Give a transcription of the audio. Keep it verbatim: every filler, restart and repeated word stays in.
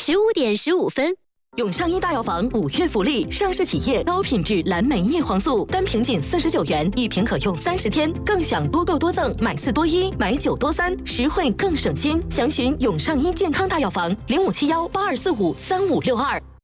十五点十五分。 永上医大药房五月福利，上市企业高品质蓝莓叶黄素，单瓶仅四十九元，一瓶可用三十天，更享多购多赠，买四多一，买九多三，实惠更省心。详询永上医健康大药房零五七幺八二四五三五六二。